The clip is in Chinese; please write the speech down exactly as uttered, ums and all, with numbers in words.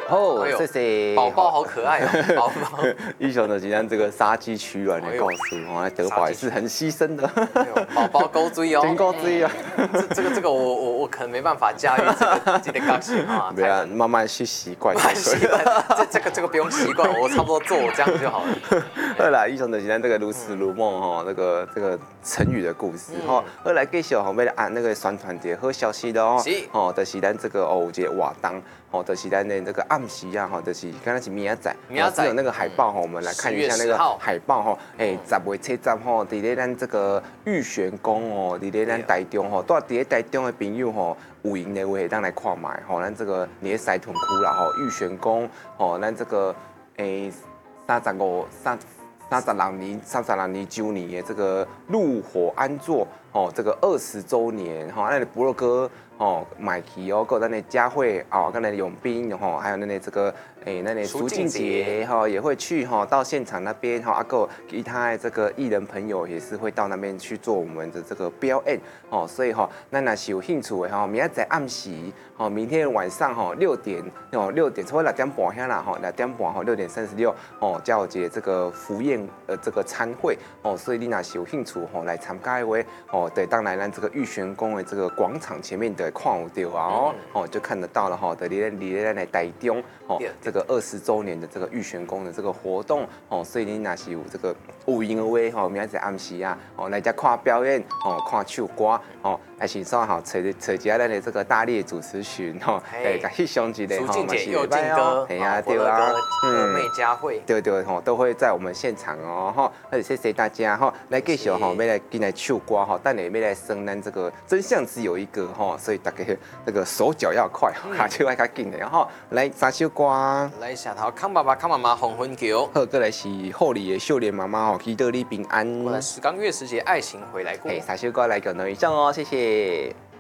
哦，谢谢。 宝宝好可爱哦，宝宝。 英雄的今天这个杀鸡取卵的告诉哦，德宝也是很牺牲的。 宝宝高追哦， 真高追啊！ 这这个这个我我我可能没办法驾驭这个这个个性啊。 不要慢慢去习惯。 慢慢习惯，这这个这个不用习惯，我差不多做我这样就好了。 好啦，英雄的今天这个如此如梦哈，那个这个成语的故事哈，后来继续吼，要按那个宣传一个好消息的哦。哦，就是咱这个哦，有一个活动。哦，就是咱的这个暗时啊，哈，就是刚才是明仔，明仔有那个海报哈，我们来看一下那个海报哈。哎，十月七十号，伫咧咱这个玉泉宫哦，伫咧咱台中吼，住伫咧台中的朋友吼，有闲的话当来看卖吼，咱这个你的西屯区啦吼，玉泉宫吼，咱这个诶三十五三三十六年三十六年周年的这个炉火安坐哦，这个二十周年哈，那部落哥。哦，买旗哦，跟咱的佳慧哦，跟咱的永斌吼，还有那的这个诶，那的苏静杰哈也会去哈，到现场那边哈，阿够其他的这个艺人朋友也是会到那边去做我们的这个表演哦，所以哈，那那是有兴趣的哈，明仔载暗时哦，明天晚上哈六点哦六点，差不多六点半遐啦哈，六点半哈六点三十六哦，才有一个这个福宴呃这个餐会哦，所以你若是有兴趣吼来参加的话哦，得当来咱这个玉泉宫的这个广场前面的。看有到啊哦，哦就看得到了哈，的离离咱的台中哦，这个二十周年的这个玉泉宫的这个活动哦，所以你若是有这个有闲的话吼，明仔暗时啊，哦来遮看表演哦，看唱歌哦，还是说吼找找一下咱的这个大力主持群吼，诶，甲翕相一个吼，嘛是又劲歌， 哎呀对啊， 嗯，妹佳慧， 对对吼，都会在我们现场哦哈，而且谢谢大家哈，来继续吼，要来进来唱歌哈，等下要来升咱这个真相只有一个哈，所以大家那个手脚要快，卡手要较紧的，然后来三首歌， 来下头康爸爸康妈妈红婚球， 好，过来是后里的秀莲妈妈吼，祈祷你平安， 过来石刚月时节爱情回来过， 哎，三首歌来个内容哦，谢谢。